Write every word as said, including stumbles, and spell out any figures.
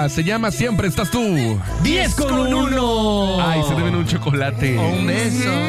programa se llama Siempre Estás Tú. diez con uno. Ay, se deben un chocolate. O un beso.